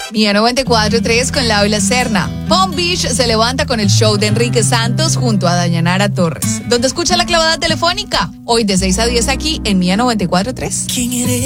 Mía 94.3 con Laura Serna. Palm Beach se levanta con el show de Enrique Santos junto a Dayanara Torres, donde escucha la clavada telefónica. Hoy de 6 a 10 aquí en Mía 94.3.